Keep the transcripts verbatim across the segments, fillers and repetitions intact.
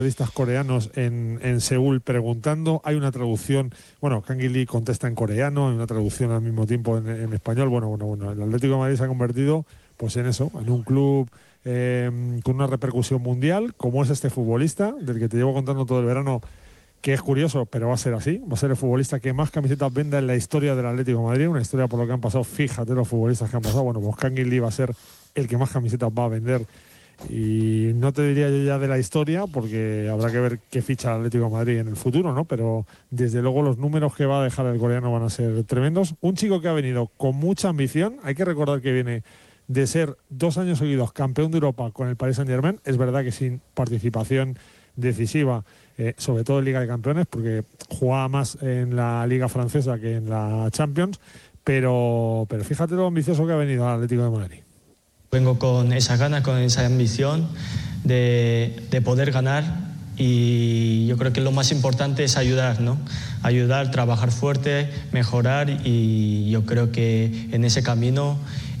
periodistas coreanos en, en Seúl preguntando, hay una traducción, bueno, Kang In-lee contesta en coreano, hay una traducción al mismo tiempo en, en español. Bueno, bueno, bueno, el Atlético de Madrid se ha convertido pues en eso, en un club eh, con una repercusión mundial, como es este futbolista, del que te llevo contando todo el verano, que es curioso, pero va a ser así, va a ser el futbolista que más camisetas venda en la historia del Atlético de Madrid, una historia por lo que han pasado, fíjate los futbolistas que han pasado, bueno, pues Kang In-lee va a ser el que más camisetas va a vender. Y no te diría yo ya de la historia, porque habrá que ver qué ficha el Atlético de Madrid en el futuro, ¿no? Pero desde luego los números que va a dejar el coreano van a ser tremendos. Un chico que ha venido con mucha ambición, hay que recordar que viene de ser dos años seguidos campeón de Europa con el Paris Saint-Germain, es verdad que sin participación decisiva, eh, sobre todo en Liga de Campeones, porque jugaba más en la Liga Francesa que en la Champions, pero, pero fíjate lo ambicioso que ha venido al Atlético de Madrid. Vengo con esa ganas, con esa ambición de, de poder ganar, y yo creo que lo más importante es ayudar, ¿no? Ayudar, trabajar fuerte, mejorar, y yo creo que en ese camino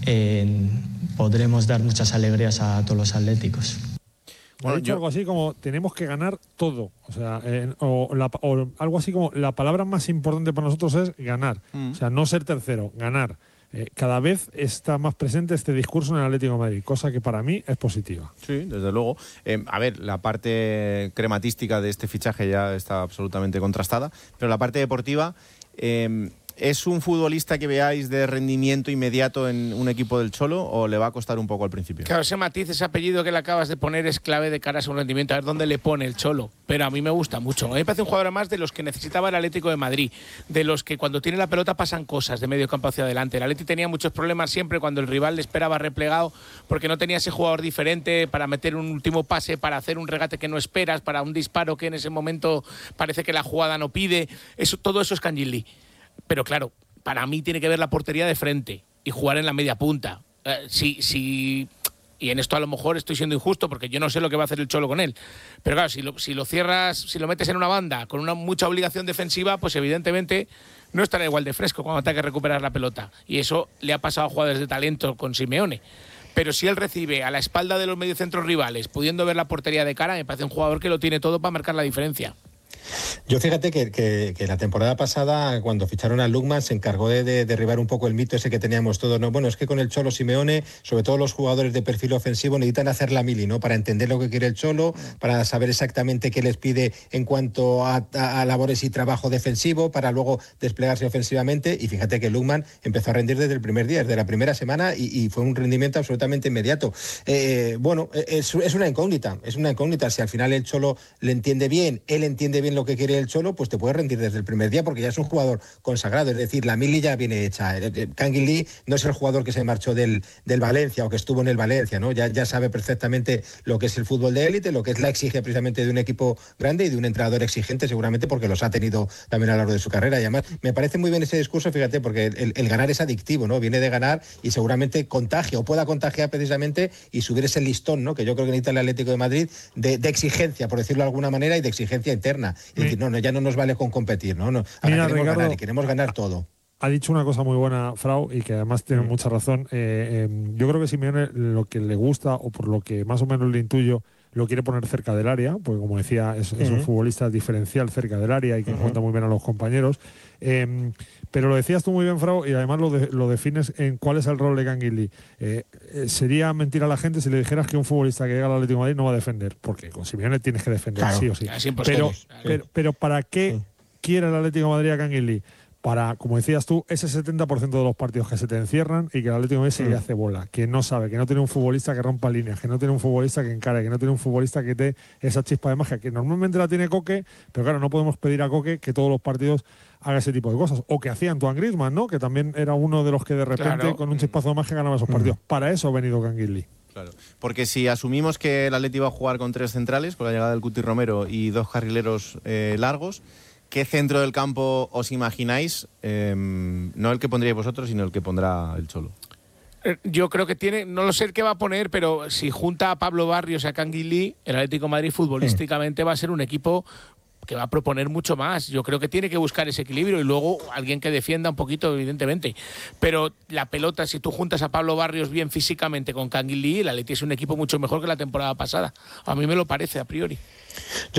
eh, podremos dar muchas alegrías a todos los atléticos. Bueno, ha dicho yo... algo así como tenemos que ganar todo, o sea, eh, o, la, o algo así como la palabra más importante para nosotros es ganar, mm. o sea, no ser tercero, ganar. Eh, cada vez está más presente este discurso en el Atlético de Madrid, cosa que para mí es positiva. Sí, desde luego. Eh, a ver, la parte crematística de este fichaje ya está absolutamente contrastada, pero la parte deportiva... Eh, ¿Es un futbolista que veáis de rendimiento inmediato en un equipo del Cholo o le va a costar un poco al principio? Claro, ese matiz, ese apellido que le acabas de poner es clave de cara a su rendimiento, a ver dónde le pone el Cholo. Pero a mí me gusta mucho. A mí me parece un jugador más de los que necesitaba el Atlético de Madrid, de los que cuando tiene la pelota pasan cosas de medio campo hacia adelante. El Atlético tenía muchos problemas siempre cuando el rival le esperaba replegado, porque no tenía ese jugador diferente para meter un último pase, para hacer un regate que no esperas, para un disparo que en ese momento parece que la jugada no pide. Eso, todo eso es Kang In-lee. Pero claro, para mí tiene que ver la portería de frente y jugar en la media punta. Eh, si, si, y en esto a lo mejor estoy siendo injusto porque yo no sé lo que va a hacer el Cholo con él. Pero claro, si lo, si lo cierras, si lo metes en una banda con una mucha obligación defensiva, pues evidentemente no estará igual de fresco cuando tenga que recuperar la pelota. Y eso le ha pasado a jugadores de talento con Simeone. Pero si él recibe a la espalda de los mediocentros rivales, pudiendo ver la portería de cara, me parece un jugador que lo tiene todo para marcar la diferencia. Yo fíjate que, que, que la temporada pasada, cuando ficharon a Lukman, se encargó de, de derribar un poco el mito ese que teníamos todos, ¿no? Bueno, es que con el Cholo Simeone, sobre todo los jugadores de perfil ofensivo, necesitan hacer la mili, ¿no? Para entender lo que quiere el Cholo, para saber exactamente qué les pide en cuanto a, a, a labores y trabajo defensivo, para luego desplegarse ofensivamente. Y fíjate que Lukman empezó a rendir desde el primer día, desde la primera semana, y, y fue un rendimiento absolutamente inmediato. Eh, bueno, es, es una incógnita, es una incógnita. Si al final el Cholo le entiende bien, él entiende bien lo que quiere el Cholo, pues te puede rendir desde el primer día porque ya es un jugador consagrado, es decir, la mili ya viene hecha. Kang In-lee no es el jugador que se marchó del, del Valencia o que estuvo en el Valencia, ¿no? Ya, ya sabe perfectamente lo que es el fútbol de élite, lo que es la exigencia precisamente de un equipo grande y de un entrenador exigente, seguramente porque los ha tenido también a lo largo de su carrera. Y además me parece muy bien ese discurso, fíjate, porque el, el ganar es adictivo, ¿no? Viene de ganar y seguramente contagia o pueda contagiar precisamente y subir ese listón, ¿no? Que yo creo que necesita el Atlético de Madrid de, de exigencia, por decirlo de alguna manera, y de exigencia interna. Es decir, no, no, ya no nos vale con competir, ¿no? no ahora Mira, queremos Ricardo, ganar y queremos ganar todo. Ha dicho una cosa muy buena, Frau, y que además tiene mucha razón. Eh, eh, yo creo que Simeone lo que le gusta, o por lo que más o menos le intuyo, lo quiere poner cerca del área, porque como decía, es, uh-huh. es un futbolista diferencial cerca del área y que uh-huh. encuentra muy bien a los compañeros. Eh, pero lo decías tú muy bien, Frau, y además lo, de, lo defines en cuál es el rol de Kang In-lee. Eh, eh, sería mentir a la gente si le dijeras que un futbolista que llega al Atlético de Madrid no va a defender, porque con Simeone tienes que defender, claro. sí o sí. Pero, pero, pero, pero ¿para qué sí. quiere el Atlético de Madrid a Kang In-lee? Para, como decías tú, ese setenta por ciento de los partidos que se te encierran y que el Atlético de Madrid se le hace bola, que no sabe, que no tiene un futbolista que rompa líneas, que no tiene un futbolista que encare, que no tiene un futbolista que dé esa chispa de magia, que normalmente la tiene Coque, pero claro, no podemos pedir a Coque que todos los partidos haga ese tipo de cosas. O que hacía Antoine Griezmann, ¿no? Que también era uno de los que de repente claro. con un chispazo de magia ganaba esos partidos. Mm. Para eso ha venido Kang In-lee. Claro, porque si asumimos que el Atlético va a jugar con tres centrales, con la llegada del Cuti Romero y dos carrileros eh, largos, ¿qué centro del campo os imagináis? Eh, no el que pondríais vosotros, sino el que pondrá el Cholo. Yo creo que tiene, no lo sé el que va a poner, pero si junta a Pablo Barrios y a Kang In-lee, el Atlético de Madrid futbolísticamente va a ser un equipo que va a proponer mucho más. Yo creo que tiene que buscar ese equilibrio y luego alguien que defienda un poquito, evidentemente. Pero la pelota, si tú juntas a Pablo Barrios bien físicamente con Kang In-lee, el Atlético es un equipo mucho mejor que la temporada pasada. A mí me lo parece, a priori.